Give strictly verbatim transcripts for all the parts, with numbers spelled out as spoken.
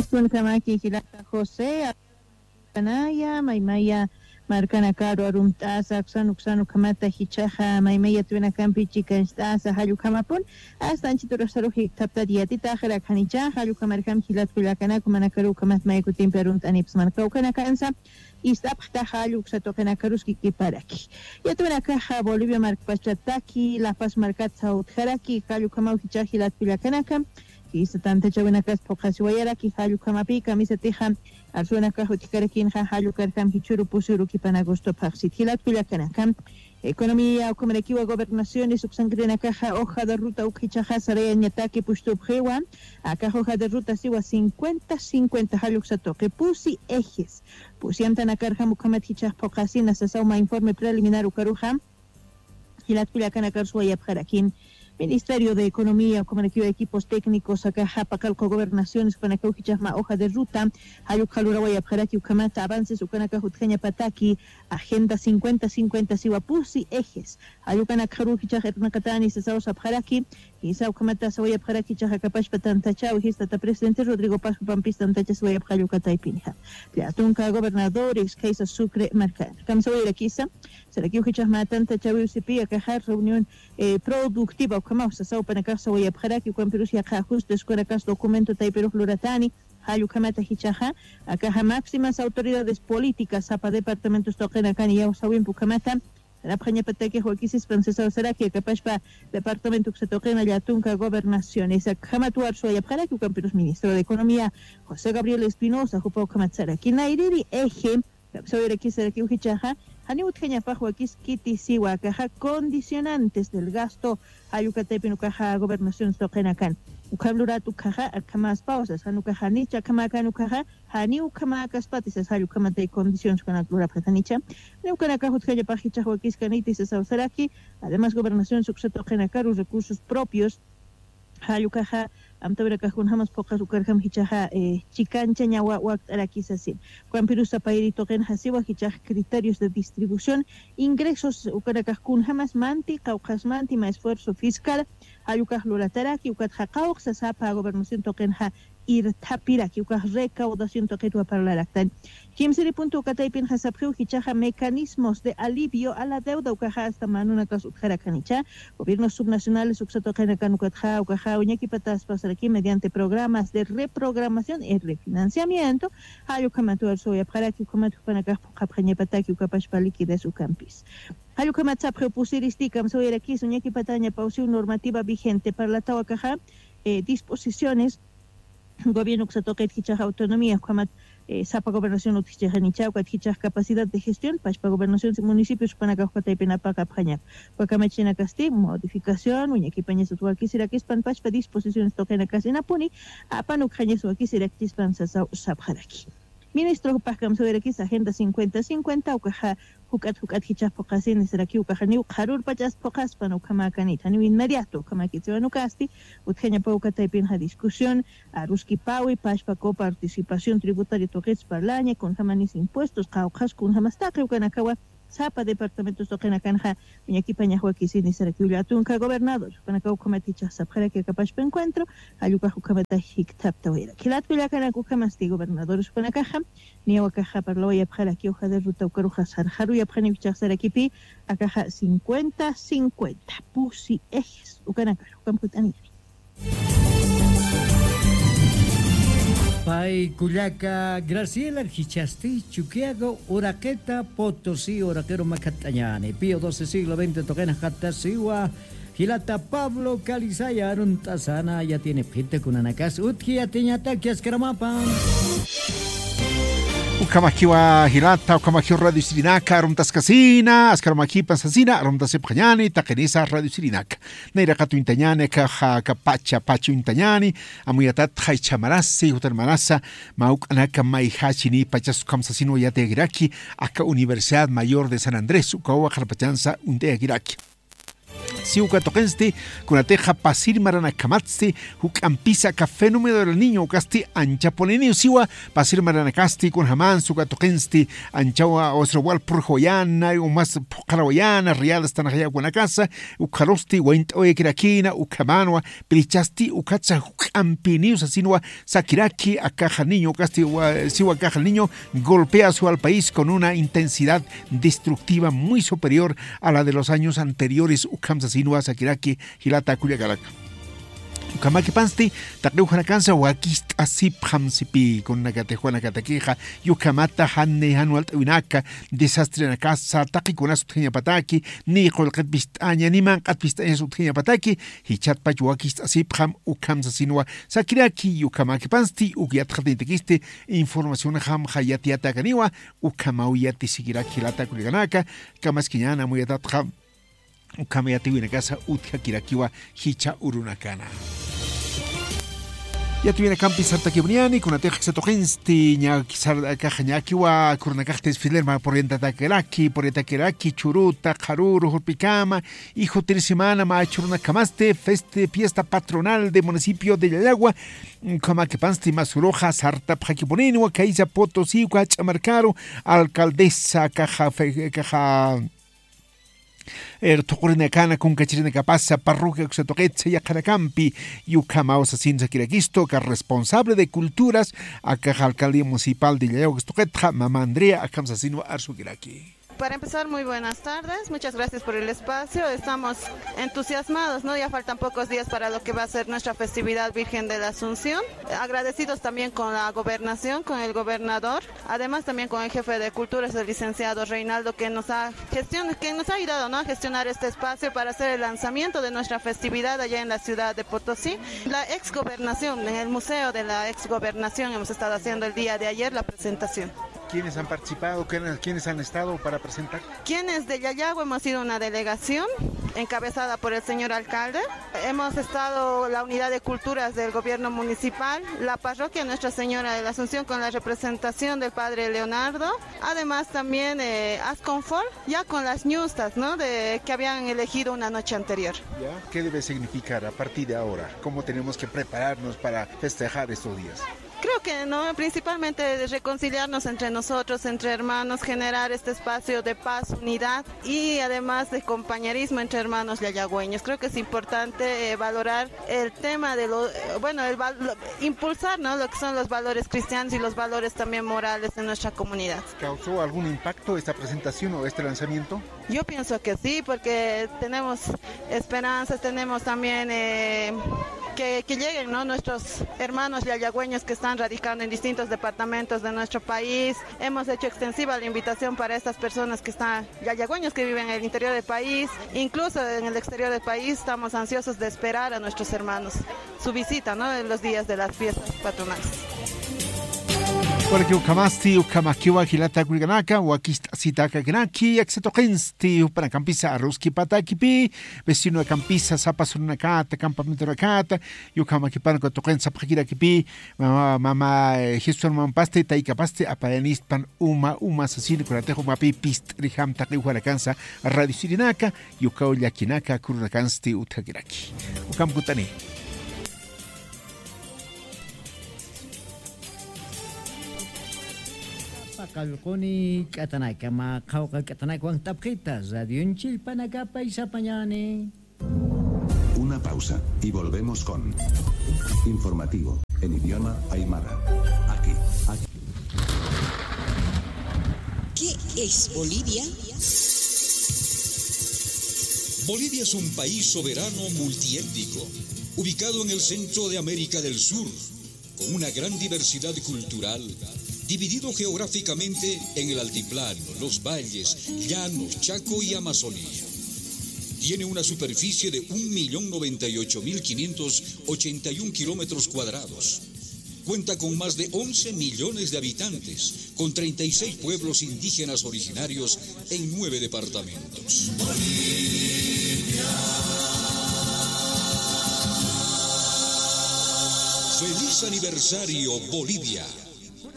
Kun kamaki hilaka José Anaya Maimaya Marcana Caro Arumtasa Xanu Xanu Kamata Hichaja Maimaya Tuena Campi Chicanstasa Hayukamapon hasta Anchitoro Saruji Tapta Diatita Jara Kanicha Hayukamarkam Hilat Kulakana Kumanakaru Kamat Maikutim Perunt Anips Marcaukana Kansa Istapta Hayuk Satokana Karuski Kiparaki Yatuena Caja Bolivia Marcpachataki La Paz Marcat Saut Jaraki Hayukamau Hichahilat Kulakanaka Kisa tanta chawina kas pokasiwayara ki hayu kamapi kamisa tiha arsuena ka hotikarakin ha hayu karkam hichuru pusuru ki panagosto paksit hilat kulakana kam economía comercial gobernaciones subsangrena caja hoja de ruta ukichaja sarea nyataki pushtu bjewa acá hoja de ruta siwa cincuenta cincuenta hayu que pusi ejes pusianta na karja mukamat hichaj pokasina sasauma informe preliminar ukaruja hilat kulakana karsuaya bjarakin Ministerio de Economía, Comercio de Equipos Técnicos, acá Japacalco Gobernaciones, Panacau Hichasma, hoja de ruta, Hayuk Halurawaya Paraki, Ukamata, avances, Ukanaka Hutjeña Pataki, Agenda cincuenta cincuenta, Siwapusi, ejes, Hayukanakaru Hichajetnakatani, Sesao Sapharaki, Isa Ukamata, Sawaya Paraki, Chahakapash Patantachao, Histata Presidente Rodrigo Pascu Pampista, Antacha Sawaya Hayukata y Pinja. Platunca, Gobernadores, Kaisa Sucre, Marcan. Kamsawaya Kisa, Seraki Hichasma, Tantachao, U C P, acá reunión eh, productiva. Kama usasau panakasa waya bharaki kwa mpirusi ya ajustes kwa nakas documento taiperu floratani hayu kamata hichaja acá máximas autoridades políticas apa departamentos toquen acá ni ya usawin pukamata la praña patake joaquisis francesa seraki capaz departamento que se toquen allá tunca gobernaciones acá matuar soya bharaki kwa mpirus ministro de economía José Gabriel Espinosa jupa ukamatsara kinairiri eje sobre que se aquí hichaja Hani utjeña pajo aquí kiti siwa caja condicionantes del gasto ayucatepino caja gobernación toqenacan ukabluratu caja alcamas pausas hanu caja nicha kamacan ucaja hani ukamacas patis ayucamate condiciones con altura pretanicha neucanaca utjeña pajicha joaquis canitis sausaraki además gobernación subsetoqenacar los recursos propios hayucaja amtabra kahun hamas pocas ukarham hichaja eh, chicancha ñawa wakt arakisasin cuan pirusa pairi toquen hasiwa hichaj criterios de distribución ingresos ukarakahkun hamas manti qawqas manti ma esfuerzo fiscal hayukaj lulataraki ukat haqawq sasapa gobernación toquen ha ir tapiraki ukaj recaudación toqetua para la lactan kimsiri punto ukataypin hasabjiu hichaja mecanismos de alivio a la deuda ukaja hasta manuna kas utjarakanicha gobiernos subnacionales uksatoqenakan ukatja ukaja uñaki patas aquí mediante programas de reprogramación y refinanciamiento hayukamatu soya para que ukamatu panaka qaphanya pataki ukapash paliki de su campis hayukamatsa propusiristica soya aquí suñaki patanya pausiu normativa vigente para la tawakaja eh, disposiciones gobierno que se toca hichaj autonomía ukamat Eh, Sapa Gobernación Utijanichau, Katijach capacidad de gestión, Pachpa Gobernación de municipios, Panacajota y Penapaca, Pañac, Huacamachina Casti, modificación, Uñaki Pañas Utuakisira Kispan, Pachpa, disposiciones toquen a Casina Puni, a Panucañas Uakisira Kispan Sasau Sabharaki. Ministro Pacam Soberakis, Agenda cincuenta cincuenta, Ucaja, Hukat Hukat Hichaf Pocasin, Seraki, Ucajaniu, Harur Pachas Pocas, Panucamacanita, New inmediato, Camakitsuanukasti, Utjania Paucata y Pinja discusión, Aruski Paui, Pachpa coparticipación tributaria Toquets Parlaña, con Jamanis impuestos, Caucas, con Jamastaka, Ucanakawa, Zapa departamentos toquen a canja, Uñaki Pañahuaquisin y Seraki Ullatunca, gobernador, Panacau Comaticha Sapjara que capaz pe encuentro, Ayuca Jucamata Hictaptawera. Kilat Villacanacu Camasti, gobernadores Panacaja, Niahuacaja Parloya Pjaraki, hoja de ruta Ucaruja Sarjaru y Apjanivicha Sarakipi, Acaja cincuenta cincuenta, Pusi Ejes, Ucanacar, Ucamputaniri. Pai Cuyaca, Graciela Arjichasti, Chuquiago, Uraqueta, Potosí, Oraquero Macatañane, Pío doce siglo veinte, Toquena Jatasiwa, Gilata Pablo Calizaya, Aruntasana, ya tiene gente con Anacas, Utkia Teñata, Kiascaramapa. Ukamakiwa Hilata, Ukamakiwa Radio Sirinaka, Arumtas Casina, Ascaramaki Pasasina, Arumtas Epjanyani, Takenisa Radio Sirinaka. Nairakatu Intanyane, Kaja Kapacha, Pacho Intanyani, Amuyatat Haichamarasi, Utermanasa, Mauk Anaka Maihachini, Pachas Kamsasino Yate Giraki, Aka Universidad Mayor de San Andrés, Ukawa Harpachanza, Untea Giraki. Siuka tokensti, kunateja pasir maranakamatsti, huk ampisa ka fenómeno del niño casti ancha polinio siwa, pasir maranakasti con jamán suka tokensti, anchawa osrowal purjoyana, o más pokarawayana, riadas tanajaya guanacasa, ukarosti, went oye kirakina, ukamanwa, pilichasti, ukatsa huk ampinius asinwa, sakiraki, akaja niño casti, siwa akaja niño, golpea su al país con una intensidad destructiva muy superior a la de los años anteriores. Ukamsa sinua sakiraki hilata kuyagalak. Ukamaki pansti takuhana kansa wakist asip hamsipi con nagatejuana katakeja yukamata hanne hanualt winaka desastre na casa taki con asutnya pataki ni qolqat bistaña ni man qat bistaña asutnya pataki hichat pa wakist asip ham ukamsa sinua sakiraki ukamaki pansti ugiat khatintekiste información ham hayatiata kaniwa ukamawiyati sikiraki hilata kuyaganaka kamaskiñana muyatat ham Ukameyati winakasa utja kirakiwa hicha urunakana. Ya tuviera campi sarta kibriani con ateja satogensti nya kisar kajanyakiwa kurnakachtes filerma porienta takeraki porienta keraki churuta karuru hurpicama hijo semana ma churuna kamaste feste fiesta patronal de municipio de Yayagua kama que pansti masuroja sarta pjakiponenwa kaisa Potosí kwa chamarcaro alcaldesa caja caja Er tokurina kana con cachirina capasa parroquia que se toquetse ya caracampi yucamaos asin sakirakisto que responsable de culturas a caja alcaldía municipal de Yayagua que toquetja mamá Andrea akamsasino arsukiraki. Para empezar, muy buenas tardes, muchas gracias por el espacio, estamos entusiasmados, ¿no? Ya faltan pocos días para lo que va a ser nuestra festividad Virgen de la Asunción, agradecidos también con la gobernación, con el gobernador, además también con el jefe de culturas, el licenciado Reinaldo, que nos ha gestion- que nos ha ayudado, ¿no? a gestionar este espacio para hacer el lanzamiento de nuestra festividad allá en la ciudad de Potosí. La exgobernación, en el museo de la exgobernación hemos estado haciendo el día de ayer la presentación. ¿Quiénes han participado? ¿Quiénes han estado para presentar? Quienes de Yayagua hemos sido una delegación encabezada por el señor alcalde. Hemos estado la unidad de culturas del gobierno municipal, la parroquia Nuestra Señora de la Asunción con la representación del padre Leonardo. Además también eh, Asconfor, ya con las ñustas, ¿no? De, que habían elegido una noche anterior. ¿Ya? ¿Qué debe significar a partir de ahora? ¿Cómo tenemos que prepararnos para festejar estos días? Creo que no, principalmente de reconciliarnos entre nosotros, entre hermanos, generar este espacio de paz, unidad y además de compañerismo entre hermanos yayagüeños. Creo que es importante eh, valorar el tema de lo, eh, bueno, el, lo, impulsar, ¿no? Lo que son los valores cristianos y los valores también morales de nuestra comunidad. ¿Causó algún impacto esta presentación o este lanzamiento? Yo pienso que sí, porque tenemos esperanzas, tenemos también eh, que, que lleguen, ¿no? Nuestros hermanos yayagüeños que están radicando en distintos departamentos de nuestro país. Hemos hecho extensiva la invitación para estas personas que están yayagüeños que viven en el interior del país, incluso en el exterior del país. Estamos ansiosos de esperar a nuestros hermanos su visita, ¿no? En los días de las fiestas patronales. Porque ukamasti ukamakiwa hilata kuliganaka wakist sitaka ganaki exetokensti para campisa arroski patakipi vecino de campisa sapasunakata campamento rakata ukamakipan ko token sapakira kipi mama mama histon mampaste taikapaste apayanist pan uma uma sasin kuratejo mapi pist riham takiwa kansa radio sirinaka yukau yakinaka kurnakansti utagiraki ukamkutani. Kalkoni katanay kama kauka katanay kwang tapkita radio Chilpanagapa y Sapanyane. Una pausa y volvemos con informativo en idioma aymara. Aquí, aquí. ¿Qué es Bolivia? Bolivia es un país soberano multiétnico, ubicado en el centro de América del Sur, con una gran diversidad cultural, dividido geográficamente en el altiplano, los valles, llanos, Chaco y Amazonía. Tiene una superficie de un millón noventa y ocho mil quinientos ochenta y un kilómetros cuadrados. Cuenta con más de once millones de habitantes, con treinta y seis pueblos indígenas originarios en nueve departamentos. Bolivia. ¡Feliz aniversario, Bolivia!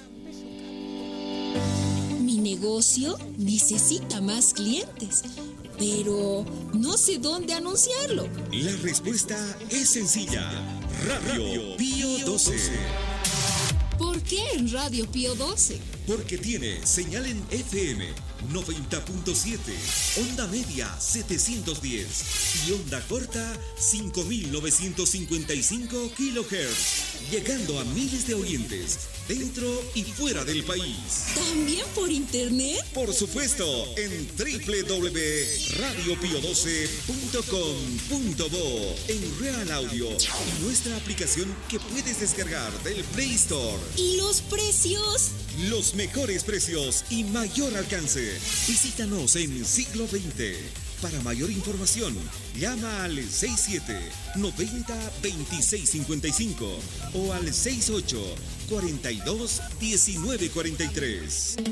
Mi negocio necesita más clientes. pero no sé dónde anunciarlo. La respuesta es sencilla. Radio Pío doce. ¿Por qué en Radio Pío doce? Porque tiene señal en F M noventa punto siete, onda media setecientos diez y onda corta cinco mil novecientos cincuenta y cinco kilohertz, llegando a miles de oyentes dentro y fuera del país. ¿También por internet? Por supuesto, en doble u doble u doble u punto radio pío doce punto com punto bo, en Real Audio y nuestra aplicación que puedes descargar del Play Store. ¿Y los precios? Los mejores precios y mayor alcance. Visítanos en Siglo veinte. Para mayor información, llama al sesenta y siete, noventa, veintiséis cincuenta y cinco o al sesenta y ocho, cuarenta y dos, diecinueve cuarenta y tres.